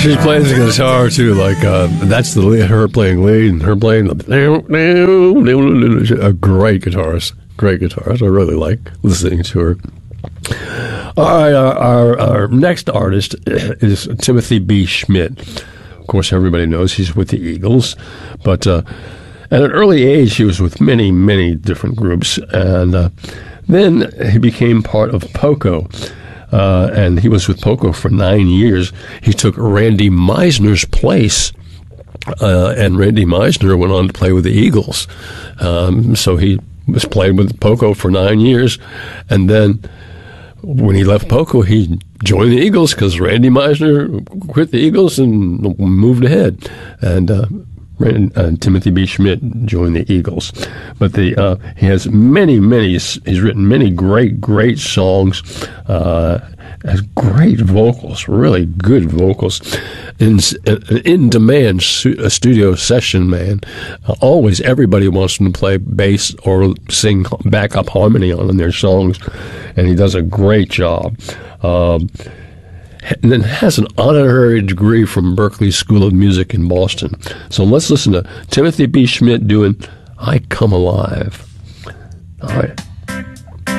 She plays the guitar too. Like that's the lead, her playing lead and her playing a great guitarist. Great guitarist. I really like listening to her. Our next artist is Timothy B. Schmit. Of course, everybody knows he's with the Eagles, but at an early age, he was with many, many different groups, and then he became part of Poco, and he was with Poco for 9 years. He took Randy Meisner's place, and Randy Meisner went on to play with the Eagles. So he was playing with Poco for 9 years, and then when he left Poco, he joined the Eagles because Randy Meisner quit the Eagles and moved ahead, and Timothy B. Schmit joined the Eagles. But he has many. He's written many great songs. Has great vocals, really good vocals. In demand studio session man. Always everybody wants him to play bass or sing backup harmony on their songs, and he does a great job. And then has an honorary degree from Berklee School of Music in Boston. So let's listen to Timothy B. Schmit doing I Come Alive. All right.